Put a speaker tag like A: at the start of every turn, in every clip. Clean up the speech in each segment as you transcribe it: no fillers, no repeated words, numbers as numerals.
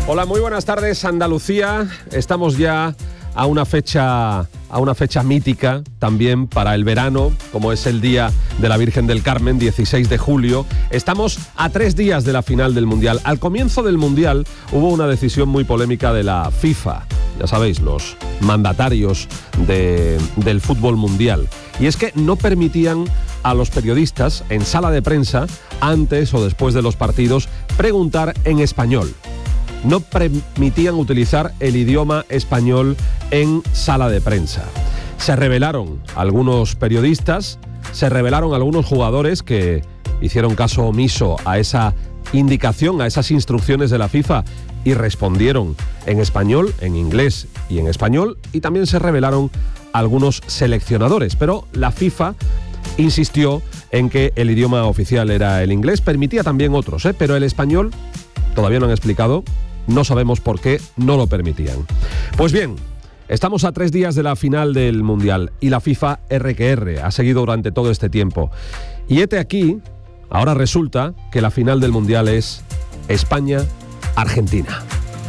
A: Hola, muy buenas tardes, Andalucía. Estamos ya a una fecha mítica también para el verano, como es el Día de la Virgen del Carmen, 16 de julio. Estamos a 3 días de la final del Mundial. Al comienzo del Mundial hubo una decisión muy polémica de la FIFA, ya sabéis, los mandatarios del fútbol mundial. Y es que no permitían a los periodistas en sala de prensa, antes o después de los partidos, preguntar en español. No permitían utilizar el idioma español en sala de prensa. Se rebelaron algunos periodistas, se rebelaron algunos jugadores que hicieron caso omiso a esa indicación, a esas instrucciones de la FIFA y respondieron en español, en inglés y en español, y también se rebelaron algunos seleccionadores. Pero la FIFA insistió en que el idioma oficial era el inglés, permitía también otros, pero el español todavía no han explicado. No sabemos por qué no lo permitían. Pues bien, estamos a 3 días de la final del Mundial y la FIFA R que R ha seguido durante todo este tiempo. Y hete aquí, ahora resulta que la final del Mundial es España-Argentina.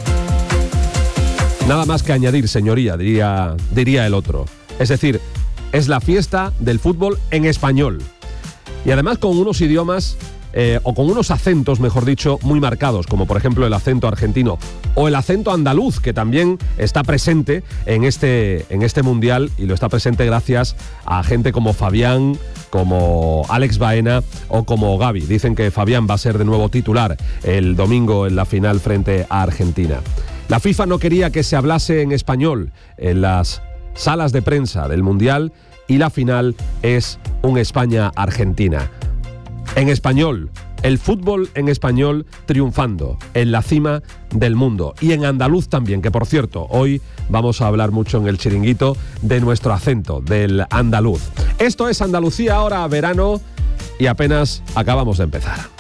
A: Nada más que añadir, señoría, diría el otro. Es decir, es la fiesta del fútbol en español. Y además con unos idiomas... o con unos acentos, mejor dicho, muy marcados, como por ejemplo el acento argentino o el acento andaluz, que también está presente en este Mundial, y lo está presente gracias a gente como Fabián, como Alex Baena o como Gavi. Dicen que Fabián va a ser de nuevo titular el domingo en la final frente a Argentina. La FIFA no quería que se hablase en español en las salas de prensa del Mundial, y la final es un España-Argentina. En español, el fútbol en español triunfando en la cima del mundo. Y en andaluz también, que por cierto, hoy vamos a hablar mucho en el chiringuito de nuestro acento, del andaluz. Esto es Andalucía ahora, verano, y apenas acabamos de empezar.